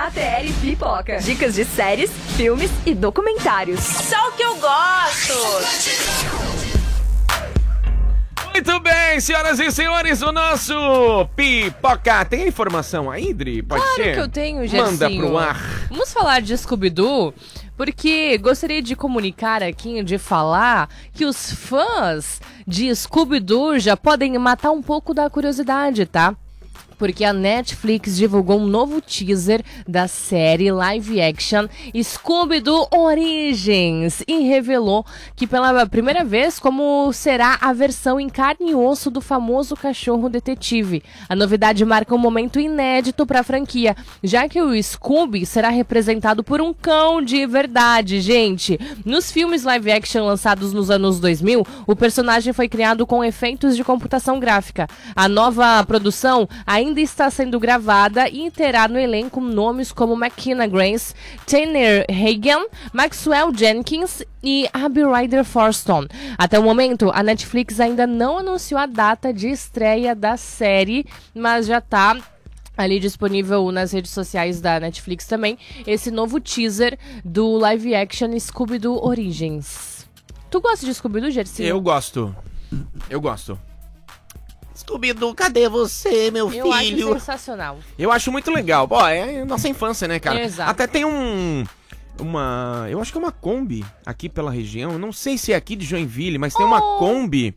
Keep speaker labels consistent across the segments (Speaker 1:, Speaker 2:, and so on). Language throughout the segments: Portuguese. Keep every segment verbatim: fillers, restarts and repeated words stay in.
Speaker 1: A T L Pipoca. Dicas de séries, filmes e documentários.
Speaker 2: Só o que eu gosto.
Speaker 3: Muito bem, senhoras e senhores, o nosso Pipoca. Tem a informação aí, Dri? Pode
Speaker 4: claro
Speaker 3: ser?
Speaker 4: que eu tenho, Gersinho.
Speaker 3: Manda pro ar.
Speaker 4: Vamos falar de Scooby-Doo, porque gostaria de comunicar aqui, de falar que os fãs de Scooby-Doo já podem matar um pouco da curiosidade, tá? Porque a Netflix divulgou um novo teaser da série live action Scooby-Doo Origins e revelou que pela primeira vez como será a versão em carne e osso do famoso cachorro detetive. A novidade marca um momento inédito para a franquia, já que o Scooby será representado por um cão de verdade, gente. Nos filmes live action lançados nos anos dois mil, o personagem foi criado com efeitos de computação gráfica. A nova produção ainda ainda está sendo gravada e terá no elenco nomes como McKenna Grace, Tanner Hagen, Maxwell Jenkins e Abby Ryder Forston. Até o momento, a Netflix ainda não anunciou a data de estreia da série, mas já está ali disponível nas redes sociais da Netflix também, esse novo teaser do live action Scooby-Doo Origins. Tu gosta de Scooby-Doo, Gersinho?
Speaker 3: Eu gosto. Eu gosto.
Speaker 5: Scooby-Doo, cadê você, meu
Speaker 4: Eu
Speaker 5: filho?
Speaker 4: acho sensacional.
Speaker 3: Eu acho muito legal. Ó, é nossa infância, né, cara?
Speaker 4: Exato.
Speaker 3: Até tem um... Uma... Eu acho que é uma Kombi aqui pela região. Não sei se é aqui de Joinville, mas tem
Speaker 4: Oh.
Speaker 3: uma Kombi,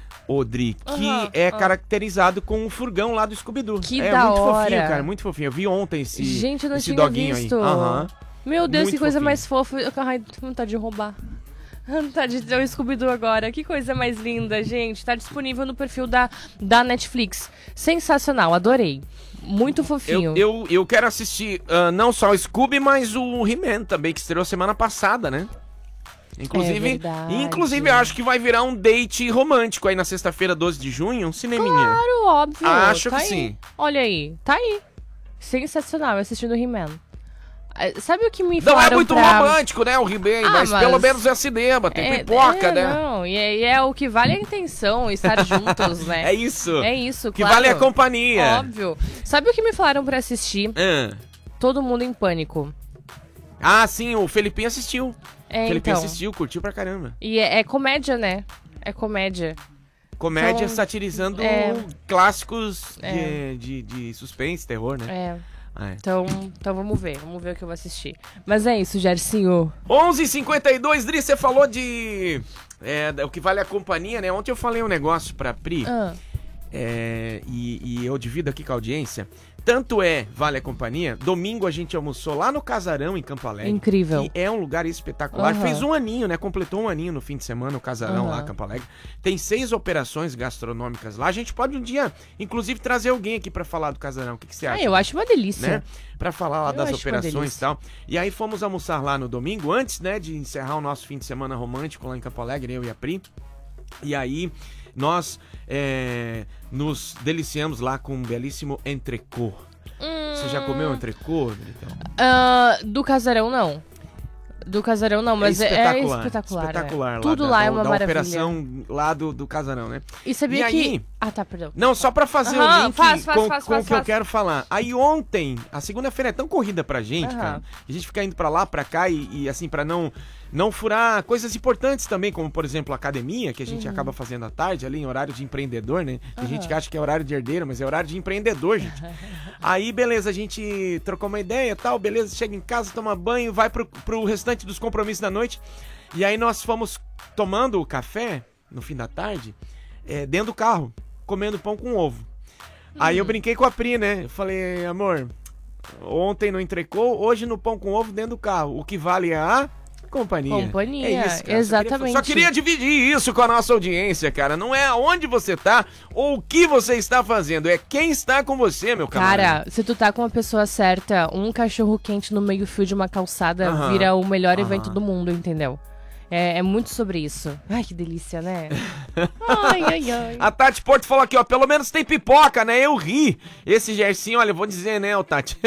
Speaker 3: Odri, que
Speaker 4: Aham,
Speaker 3: é
Speaker 4: aham.
Speaker 3: caracterizado com o furgão lá do Scooby-Doo.
Speaker 4: Que
Speaker 3: é
Speaker 4: da
Speaker 3: muito
Speaker 4: hora.
Speaker 3: fofinho, cara. Muito fofinho. Eu vi ontem esse,
Speaker 4: Gente, eu não
Speaker 3: esse
Speaker 4: tinha
Speaker 3: doguinho
Speaker 4: visto.
Speaker 3: aí. Aham.
Speaker 4: Meu Deus,
Speaker 3: Muito
Speaker 4: que coisa
Speaker 3: fofinho.
Speaker 4: mais fofa. Ai, vontade de roubar. Vontade de ter o Scooby-Doo agora. Que coisa mais linda, gente. Tá disponível no perfil da, da Netflix. Sensacional, adorei. Muito fofinho.
Speaker 3: Eu, eu, eu quero assistir ah, não só o Scooby, mas o He-Man também, que estreou semana passada, né? Inclusive,
Speaker 4: É verdade.
Speaker 3: inclusive, eu acho que vai virar um date romântico aí na sexta-feira, doze de junho, um cineminha.
Speaker 4: Claro, óbvio.
Speaker 3: Acho
Speaker 4: tá
Speaker 3: que
Speaker 4: aí.
Speaker 3: sim.
Speaker 4: Olha aí, tá aí. Sensacional, assistindo He-Man. Ah, sabe o que me
Speaker 3: Não
Speaker 4: falaram
Speaker 3: é muito
Speaker 4: pra...
Speaker 3: romântico, né, o He-Man,
Speaker 4: Ah,
Speaker 3: mas,
Speaker 4: mas-
Speaker 3: pelo menos é cinema, tem
Speaker 4: É,
Speaker 3: pipoca,
Speaker 4: é,
Speaker 3: né?
Speaker 4: Não, e é, e é o que vale a intenção, estar juntos, né?
Speaker 3: É isso.
Speaker 4: É isso,
Speaker 3: Que
Speaker 4: claro.
Speaker 3: vale a companhia.
Speaker 4: Óbvio. Sabe o que me falaram pra assistir?
Speaker 3: Ah.
Speaker 4: Todo Mundo em Pânico.
Speaker 3: Ah, sim, o Felipinho assistiu.
Speaker 4: É,
Speaker 3: o Felipinho
Speaker 4: então.
Speaker 3: assistiu, curtiu pra caramba.
Speaker 4: E é, é comédia, né? É comédia.
Speaker 3: Comédia
Speaker 4: Então,
Speaker 3: satirizando
Speaker 4: é.
Speaker 3: clássicos
Speaker 4: É.
Speaker 3: de, de, de suspense, terror, né?
Speaker 4: É.
Speaker 3: É.
Speaker 4: Então, então vamos ver, vamos ver o que eu vou assistir. Mas é isso, Gersinho.
Speaker 3: onze e cinquenta e dois, Dri, você falou de... É, o que vale a companhia, né? Ontem eu falei um negócio pra Pri,
Speaker 4: Ah,
Speaker 3: é, e, e eu divido aqui com a audiência. Tanto é Vale a Companhia, domingo a gente almoçou lá no Casarão, em Campo Alegre.
Speaker 4: incrível.
Speaker 3: Que é um lugar espetacular.
Speaker 4: Aham.
Speaker 3: Fez um aninho, né? Completou um aninho no fim de semana, o Casarão lá,
Speaker 4: Aham.
Speaker 3: Campo Alegre. Tem seis operações gastronômicas lá. A gente pode um dia, inclusive, trazer alguém aqui pra falar do Casarão. O que, que você acha?
Speaker 4: Ah, eu acho uma delícia.
Speaker 3: Né? Pra falar lá
Speaker 4: Eu
Speaker 3: das
Speaker 4: acho uma
Speaker 3: operações e
Speaker 4: delícia.
Speaker 3: tal. E aí fomos almoçar lá no domingo, antes, né, de encerrar o nosso fim de semana romântico lá em Campo Alegre, eu e a Pri. E aí nós é, nos deliciamos lá com um belíssimo entrecô. Você já comeu entrecô, Britão?
Speaker 4: Ah, do Casarão, não. Do Casarão, não, mas é, é espetacular.
Speaker 3: Espetacular
Speaker 4: né?
Speaker 3: lá,
Speaker 4: Tudo
Speaker 3: da,
Speaker 4: lá é
Speaker 3: da-
Speaker 4: uma
Speaker 3: da
Speaker 4: maravilha.
Speaker 3: operação lá do, do Casarão, né?
Speaker 4: E sabia
Speaker 3: E
Speaker 4: que...
Speaker 3: aí?
Speaker 4: Ah, tá, perdão.
Speaker 3: Não, só pra fazer
Speaker 4: Aham,
Speaker 3: o link
Speaker 4: faz, faz,
Speaker 3: com,
Speaker 4: faz,
Speaker 3: com
Speaker 4: faz,
Speaker 3: o que eu
Speaker 4: faz.
Speaker 3: quero falar. Aí ontem, a segunda-feira é tão corrida pra gente,
Speaker 4: Aham.
Speaker 3: cara. A gente fica indo pra lá, pra cá e, e, assim, pra não, não furar coisas importantes também, como, por exemplo, a academia, que a gente acaba fazendo à tarde, ali em horário de empreendedor, né? Tem
Speaker 4: Aham.
Speaker 3: gente que acha que é horário de herdeiro, mas é horário de empreendedor, gente. Aí, beleza, a gente trocou uma ideia e tal, beleza, chega em casa, toma banho, vai pro, pro restante dos compromissos da noite. E aí nós fomos tomando o café, no fim da tarde, é, dentro do carro, comendo pão com ovo. Aí eu brinquei com a Pri, né? Eu falei, amor, ontem no entrecô, hoje no pão com ovo dentro do carro. O que vale é a companhia.
Speaker 4: Companhia,
Speaker 3: É isso, cara.
Speaker 4: exatamente.
Speaker 3: Só queria, só queria dividir isso com a nossa audiência, cara. Não é aonde você tá ou o que você está fazendo, é quem está com você, meu camarada.
Speaker 4: Cara, se tu tá com uma pessoa certa, um cachorro quente no meio-fio de uma calçada
Speaker 3: Aham.
Speaker 4: vira o melhor
Speaker 3: Aham.
Speaker 4: evento do mundo, entendeu? É, é muito sobre isso. Ai, que delícia, né? Ai, ai, ai.
Speaker 3: A Tati Porto falou aqui, ó, pelo menos tem pipoca, né? Eu ri. Esse Gersinho, olha, eu vou dizer, né, ô Tati?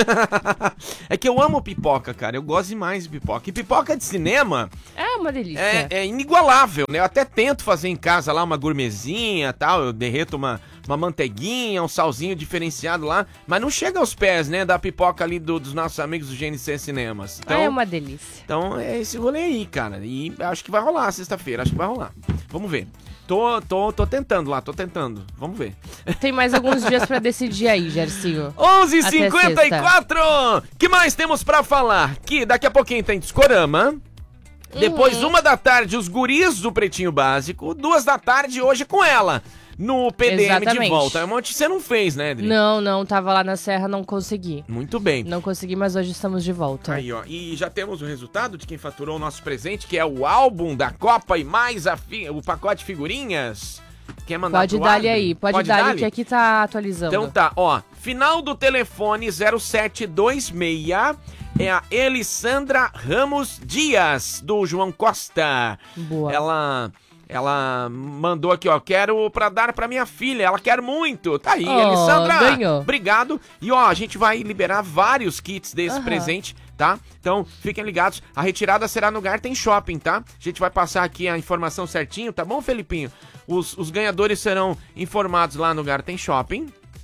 Speaker 3: É que eu amo pipoca, cara. Eu gosto demais de pipoca. E pipoca de cinema
Speaker 4: É uma delícia.
Speaker 3: é, é inigualável, né? Eu até tento fazer em casa lá uma gourmetzinha e tal. Eu derreto uma, uma manteiguinha, um salzinho diferenciado lá, mas não chega aos pés, né, da pipoca ali do, dos nossos amigos do G N C Cinemas. Então,
Speaker 4: ah, é uma delícia.
Speaker 3: Então é esse rolê aí, cara. E acho que vai rolar sexta-feira, acho que vai rolar. Vamos ver. Tô, tô, tô tentando lá, tô tentando. Vamos ver.
Speaker 4: Tem mais alguns dias pra decidir aí, Gercinho.
Speaker 3: onze e cinquenta e quatro! Que mais temos pra falar? Que daqui a pouquinho tem Discorama. Depois,
Speaker 4: Uhum.
Speaker 3: uma da tarde, os guris do Pretinho Básico. Duas da tarde, hoje com ela. No P D M
Speaker 4: Exatamente.
Speaker 3: de volta. É um monte que você não fez, né, Adri?
Speaker 4: Não, não, tava lá na Serra, não consegui.
Speaker 3: Muito bem.
Speaker 4: Não consegui, mas hoje estamos de volta.
Speaker 3: Aí, ó. E já temos o resultado de quem faturou o nosso presente, que é o álbum da Copa e mais a fi... o pacote de figurinhas. Quer mandar
Speaker 4: Pode
Speaker 3: pro
Speaker 4: dar-lhe
Speaker 3: Adri?
Speaker 4: aí, pode, dar-lhe que aqui tá atualizando.
Speaker 3: Então tá, ó. Final do telefone zero sete dois seis é a Elisandra Ramos Dias, do João Costa.
Speaker 4: Boa.
Speaker 3: Ela... Ela mandou aqui, ó, quero pra dar pra minha filha, ela quer muito. Tá aí,
Speaker 4: Oh,
Speaker 3: Elisandra.
Speaker 4: ganhou.
Speaker 3: Obrigado. E ó, a gente vai liberar vários kits desse
Speaker 4: Aham.
Speaker 3: presente, tá? Então, fiquem ligados. A retirada será no Garten Shopping, tá? A gente vai passar aqui a informação certinho, tá bom, Felipinho? Os, os ganhadores serão informados lá no Garten Shopping.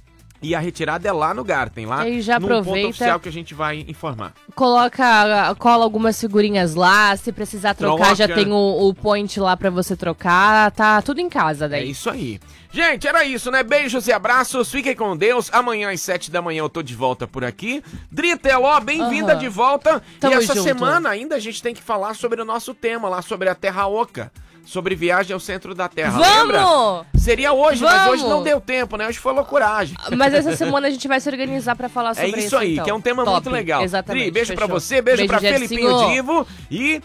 Speaker 3: E a retirada é lá no Garten, lá
Speaker 4: E já
Speaker 3: no ponto
Speaker 4: aproveita-
Speaker 3: oficial que a gente vai informar.
Speaker 4: Coloca, cola algumas figurinhas lá, se precisar trocar,
Speaker 3: Troca.
Speaker 4: já tem o, o point lá pra você trocar, tá tudo em casa
Speaker 3: É
Speaker 4: daí.
Speaker 3: isso aí. Gente, era isso, né? Beijos e abraços, fiquem com Deus. Amanhã às sete da manhã eu tô de volta por aqui. Drita Eló, bem-vinda
Speaker 4: Aham.
Speaker 3: de volta.
Speaker 4: Tamo
Speaker 3: e essa
Speaker 4: junto.
Speaker 3: semana ainda a gente tem que falar sobre o nosso tema lá, sobre a Terra Oca. Sobre viagem ao centro da Terra. Lembra?
Speaker 4: Vamos!
Speaker 3: Seria hoje, mas
Speaker 4: Vamos!
Speaker 3: hoje não deu tempo, né? Hoje foi loucuragem.
Speaker 4: Mas essa semana a gente vai se organizar pra falar
Speaker 3: É
Speaker 4: sobre isso,
Speaker 3: isso aí,
Speaker 4: então.
Speaker 3: que é um tema
Speaker 4: Top,
Speaker 3: muito legal.
Speaker 4: Exatamente.
Speaker 3: Dri, beijo pra
Speaker 4: fechou.
Speaker 3: você, beijo, pra
Speaker 4: Gercinho.
Speaker 3: Felipinho Divo e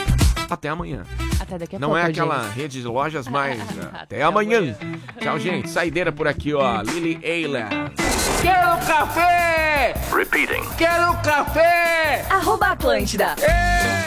Speaker 3: até amanhã.
Speaker 4: Até daqui a
Speaker 3: Não
Speaker 4: pouco,
Speaker 3: é aquela
Speaker 4: gente.
Speaker 3: rede de lojas, mas até,
Speaker 4: Até
Speaker 3: amanhã.
Speaker 4: amanhã.
Speaker 3: Tchau, gente. Saideira por aqui, ó. Lily Eiler. Quero café!
Speaker 6: Repeating.
Speaker 3: Quero café!
Speaker 1: Arroba Atlântida.
Speaker 3: Ei!